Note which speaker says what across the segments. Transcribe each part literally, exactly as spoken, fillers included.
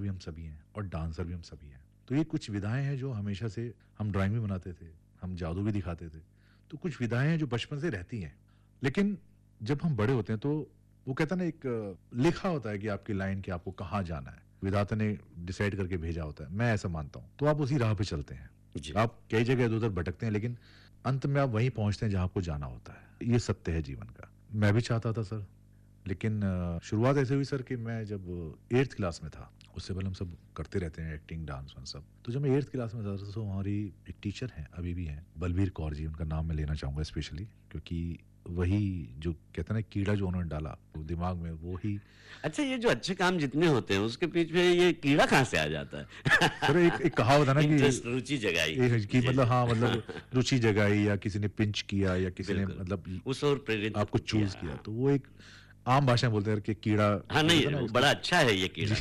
Speaker 1: भी हम सभी हैं और डांसर भी हम सभी हैं। तो ये कुछ विधाएं हैं जो हमेशा से हम ड्राइंग भी बनाते थे, हम जादू भी दिखाते थे। तो कुछ विधाएं हैं जो बचपन से रहती हैं, लेकिन जब हम बड़े होते हैं तो वो कहता है ना, एक अ, लिखा होता है कि आपकी लाइन कि आपको कहाँ जाना है, विधाता ने डिसाइड करके भेजा होता है, मैं ऐसा मानता हूँ। तो आप उसी राह पे चलते हैं,
Speaker 2: जी।
Speaker 1: आप कई जगह इधर उधर भटकते हैं, लेकिन अंत में आप वहीं पहुंचते हैं जहां आपको जाना होता है। ये सत्य है जीवन का। मैं भी चाहता था सर, लेकिन अ, शुरुआत ऐसे हुई सर कि मैं जब एट्थ क्लास में था, उससे पहले हम सब करते रहते हैं एक्टिंग, डांस वांस सब। तो जब मैं एट्थ क्लास में था तो हमारी एक टीचर हैं, अभी भी हैं, बलबीर कौर जी, उनका नाम मैं लेना चाहूँगा स्पेशली, क्योंकि वही जो कहते हैं ना, कीड़ा जो उन्होंने डाला वो दिमाग में, वो ही।
Speaker 2: अच्छा, ये जो अच्छे काम जितने होते हैं उसके पीछे ये कीड़ा कहाँ से आ जाता
Speaker 1: सर एक
Speaker 2: है?
Speaker 1: एक कहावत है ना कि
Speaker 2: इंटरेस्ट, रुचि जगाई।
Speaker 1: एक कि
Speaker 2: जी,
Speaker 1: मतलब,
Speaker 2: जी।
Speaker 1: हाँ मतलब रुचि जगाई, या किसी ने पिंच किया, या किसी ने
Speaker 2: बिल्कुल,
Speaker 1: मतलब
Speaker 2: उस ओर प्रेरित
Speaker 1: आपको
Speaker 2: किया।
Speaker 1: चूज किया,
Speaker 2: हाँ।
Speaker 1: तो वो एक आम भाषा में बोलते हैं कि कीड़ा,
Speaker 2: हाँ,
Speaker 1: वो कहते
Speaker 2: नहीं,
Speaker 1: हैं ना
Speaker 2: वो
Speaker 1: इसको।
Speaker 2: बड़ा अच्छा है ये
Speaker 1: जी
Speaker 2: कीड़ा।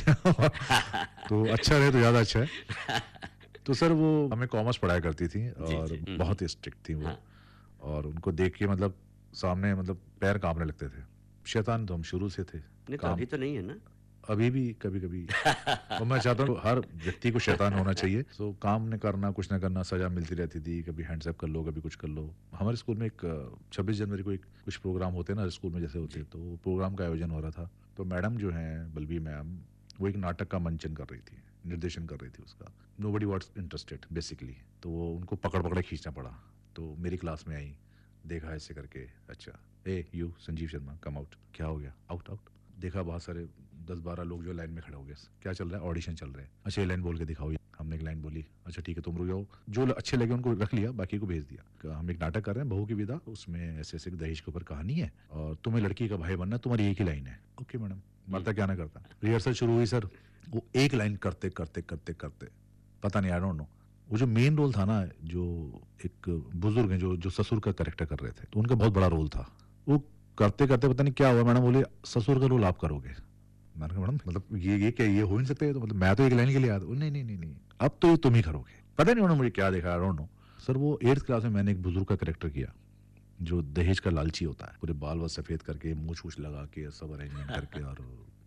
Speaker 1: तो अच्छा रहे तो ज्यादा अच्छा है। तो सर वो हमें कॉमर्स पढ़ाया करती थी
Speaker 2: जी,
Speaker 1: और
Speaker 2: जी। हुँ, हुँ।
Speaker 1: बहुत ही स्ट्रिक्ट थी वो।
Speaker 2: हाँ।
Speaker 1: और उनको देख के मतलब सामने मतलब पैर कांपने लगते थे। शैतान तो हम शुरू से थे।
Speaker 2: नहीं तो
Speaker 1: काम
Speaker 2: अभी तो नहीं है ना?
Speaker 1: अभी भी कभी कभी, और मैं चाहता हूँ हर व्यक्ति को शैतान होना चाहिए। सो काम न करना, कुछ ना करना, सजा मिलती रहती थी। कभी हैंड्सअप कर लो, कभी कुछ कर लो। हमारे स्कूल में एक छब्बीस जनवरी को एक कुछ प्रोग्राम होते हैं ना स्कूल में जैसे होते
Speaker 2: जी।
Speaker 1: हैं, तो वो प्रोग्राम का आयोजन हो रहा था। तो मैडम जो हैं बलबी मैम, वो एक नाटक का मंचन कर रही थी, निर्देशन कर रही थी उसका। नो बडी वॉट्स इंटरेस्टेड बेसिकली। तो वो उनको पकड़ पकड़ खींचना पड़ा। तो मेरी क्लास में आई, देखा ऐसे करके, अच्छा ए you Sanjeev Sharma come out. क्या हो गया? Out out. देखा बहुत सारे दस बारह लोग जो लाइन में खड़े हो गए। क्या चल रहा है? ऑडिशन चल रहे हैं। अच्छा ये लाइन बोल के दिखाओ। हमने एक लाइन बोली, अच्छा ठीक है तुम रुक जाओ। जो अच्छे लगे उनको रख लिया, बाकी को भेज दिया। हम एक नाटक कर रहे हैं बहू की विदा, उसमें ऐसे ऐसे दहेज के ऊपर कहानी है और तुम्हें लड़की का भाई बनना, तुम्हारी एक ही लाइन है। ओके मैडम, मरता क्या ना करता। रिहर्सल शुरू हुई सर। वो एक लाइन करते करते करते करते पता नहीं, आई डोंट नो, वो जो मेन रोल था ना, जो एक बुजुर्ग हैं जो जो ससुर का कैरेक्टर कर रहे थे, तो उनका बहुत बड़ा रोल था। वो करते करते पता नहीं क्या हुआ, मैडम बोले ससुर का रोल आप करोगे। मैंने कहा मैडम मतलब ये ये क्या, ये हो नहीं सकता। तो मतलब मैं तो एक लाइन के लिए आया था। नहीं नहीं नहीं नहीं, अब तो ये तुम ही करोगे। पता नहीं उन्होंने मुझे क्या देखा, आई डोंट नो। सर वो एट्थ क्लास में मैंने एक बुजुर्ग का कैरेक्टर किया जो दहेज का लालची होता है, पूरे बाल बाल सफेद करके, मूछ वूछ लगा के, सब अरेंजमेंट करके, और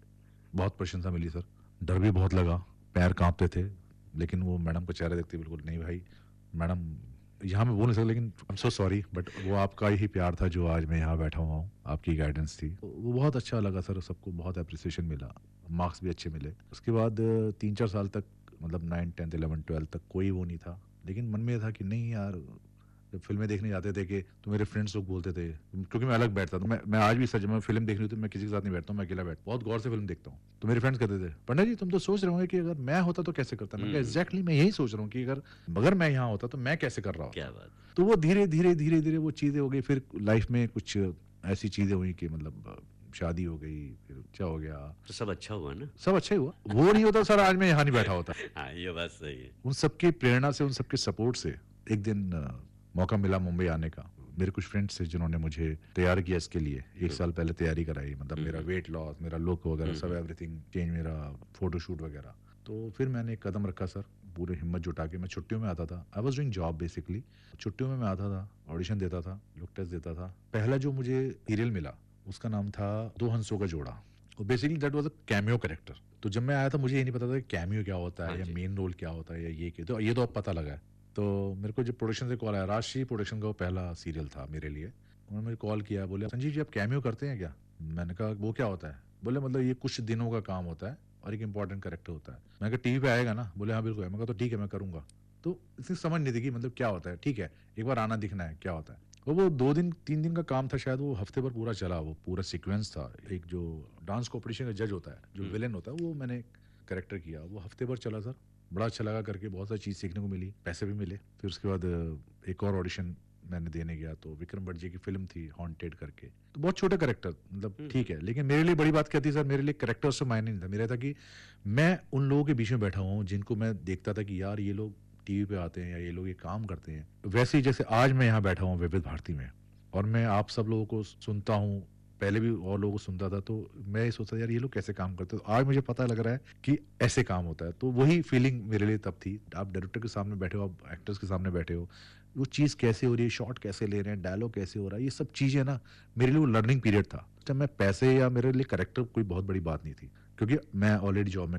Speaker 1: बहुत प्रशंसा मिली सर। डर भी बहुत लगा, पैर कांपते थे, लेकिन वो मैडम का चेहरा देखते बिल्कुल नहीं भाई, मैडम यहाँ मैं बोल नहीं सकता, लेकिन I am so sorry, but वो आपका ही प्यार था जो आज मैं यहाँ बैठा हुआ हूँ, आपकी गाइडेंस थी। वो बहुत अच्छा लगा सर, सबको बहुत अप्रिसिएशन मिला, मार्क्स भी अच्छे मिले। उसके बाद अ, तीन चार साल तक, मतलब नाइन टेंथ इलेवन ट्वेल्थ तक कोई वो नहीं था, लेकिन मन में था कि नहीं यार, जब फिल्में देखने जाते थे कि तो मेरे फ्रेंड्स लोग बोलते थे, क्योंकि मैं अलग बैठता था, मैं मैं आज भी सच में फिल्म देखनी होती है मैं किसी के साथ नहीं बैठता हूँ, मैं अकेला बैठता हूँ, बहुत गौर से फिल्म देखता हूँ। तो मेरे फ्रेंड्स कहते थे पंडित जी तुम तो सोच रहे होंगे कि अगर मैं होता तो कैसे करता। मैं एग्जैक्टली मैं यही सोच रहा हूँ कि अगर अगर मैं यहाँ होता तो मैं कैसे कर रहा
Speaker 2: क्या
Speaker 1: होता।
Speaker 2: बात।
Speaker 1: तो वो धीरे धीरे धीरे धीरे वो चीज़ें हो गई। फिर लाइफ में कुछ ऐसी चीज़ें हुई कि मतलब शादी हो गई, फिर क्या हो गया,
Speaker 2: तो सब अच्छा हुआ ना?
Speaker 1: सब अच्छा ही हुआ। वो नहीं होता सर आज मैं यहाँ नहीं बैठा होता।
Speaker 2: हाँ, ये बात सही है।
Speaker 1: उन सबकी प्रेरणा से, उन सबके सपोर्ट से एक दिन अ, मौका मिला मुंबई आने का। मेरे कुछ फ्रेंड्स थे जिन्होंने मुझे तैयार किया इसके लिए, एक साल पहले तैयारी कराई, मतलब मेरा वेट लॉस, मेरा लुक वगैरह सब, एवरीथिंग चेंज, मेरा फोटोशूट वगैरह। तो फिर मैंने एक कदम रखा सर, पूरे हिम्मत जुटा के। मैं छुट्टियों में आता था, I was doing job basically. छुट्टियों में मैं आता था, ऑडिशन देता था, लुक टेस्ट देता था। पहला जो मुझे सीरियल मिला उसका नाम था दो हंसों का जोड़ा, और basically that was a cameo character. तो जब मैं आया था मुझे ये नहीं पता था कि कैमियो क्या होता है,
Speaker 2: हाँ
Speaker 1: या
Speaker 2: जी।
Speaker 1: मेन रोल क्या होता है, या ये क्या, तो ये तो अब पता लगा है। तो मेरे को जब प्रोडक्शन से कॉल आया, राजश्री प्रोडक्शन का वो पहला सीरियल था मेरे लिए, उन्होंने मुझे कॉल किया, बोले संजीव जी आप कैमियो करते हैं क्या। मैंने कहा वो क्या होता है। बोले मतलब ये कुछ दिनों का काम होता है और एक इंपॉर्टेंट कैरेक्टर होता है। मैंने कहा टीवी पे आएगा ना। बोले हाँ बिल्कुल है। मैं कहा तो ठीक है मैं करूँगा। तो इसकी समझ नहीं थी कि मतलब क्या होता है, ठीक है एक बार आना दिखना है क्या होता है। और वो दो दिन तीन दिन का काम था शायद, वो हफ्ते भर पूरा चला, वो पूरा सीक्वेंस था। एक जो डांस कॉम्पिटिशन का जज होता है, जो विलेन होता है, वो मैंने कैरेक्टर किया। वो हफ्ते भर चला सर, बड़ा अच्छा लगा करके, बहुत सारी चीज़ सीखने को मिली, पैसे भी मिले। फिर उसके बाद अ, एक और ऑडिशन मैंने देने गया, तो विक्रम भट्ट जी की फिल्म थी हॉन्टेड करके। तो बहुत छोटा कैरेक्टर, मतलब ठीक है, लेकिन मेरे लिए बड़ी बात क्या थी सर, मेरे लिए कैरेक्टर से मायने नहीं था। मेरा था कि मैं उन लोगों के बीच में बैठा हुआ हूँ जिनको मैं देखता था कि यार ये लोग टीवी पे आते हैं या ये लोग ये काम करते हैं। वैसे ही जैसे आज मैं यहाँ बैठा हूँ विविध भारती में, और मैं आप सब लोगों को सुनता हूँ, पहले भी और लोगों को सुनता था, तो मैं ये सोचता यार ये लोग कैसे काम करते हैं। तो आज मुझे पता लग रहा है कि ऐसे काम होता है। तो वही फीलिंग मेरे लिए तब थी। आप डायरेक्टर के सामने बैठे हो, आप एक्टर्स के सामने बैठे हो, वो चीज़ कैसे हो रही है, शॉट कैसे ले रहे हैं, डायलॉग कैसे हो रहा है, ये सब चीज़ें ना मेरे लिए वो लर्निंग पीरियड था। जब मैं पैसे या मेरे लिए करेक्टर कोई बहुत बड़ी बात नहीं थी, क्योंकि मैं ऑलरेडी जॉब में था।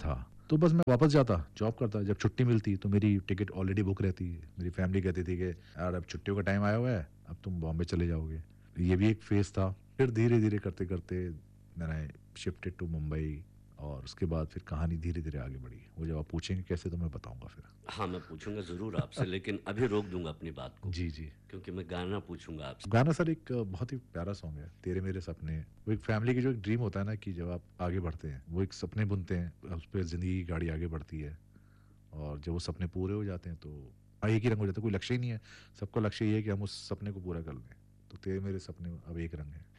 Speaker 1: तो बस मैं वापस जाता, जॉब करता। जब छुट्टी मिलती तो मेरी टिकट ऑलरेडी बुक रहती है। मेरी फैमिली कहती थी कि यार अब छुट्टियों का टाइम आया हुआ है, अब तुम बॉम्बे चले जाओगे। ये भी एक फेज़ था। फिर धीरे-धीरे करते-करते मैंने शिफ्टेड टू मुंबई और उसके बाद फिर कहानी धीरे-धीरे आगे बढ़ी। वो जब आप पूछेंगे कैसे तो मैं बताऊँगा फिर।
Speaker 2: हाँ, मैं पूछूँगा ज़रूर आपसे, लेकिन अभी रोक दूँगा अपनी बात को,
Speaker 1: जी, जी।
Speaker 2: क्योंकि मैं गाना पूछूँगा आपसे।
Speaker 1: गाना सर एक अ, बहुत ही प्यारा सॉन्ग है, तेरे मेरे सपने। वो एक फैमिली की जो एक ड्रीम होता है ना कि जब आप आगे बढ़ते हैं, वो एक सपने बुनते हैं, उस पे ज़िंदगी की गाड़ी आगे बढ़ती है और जब वो सपने पूरे हो जाते हैं तो हाँ, एक ही रंग हो जाता है, कोई लक्ष्य ही नहीं है। सबका लक्ष्य ये है कि हम उस सपने को पूरा कर लें। तो तेरे मेरे सपने अब एक रंग है।